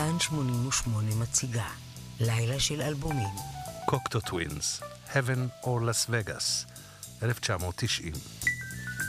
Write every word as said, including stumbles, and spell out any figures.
כאן שמונים ושמונה מציגה לילה של אלבומים. קוקטו טווינס, Heaven or Las Vegas, אלף תשע מאות תשעים.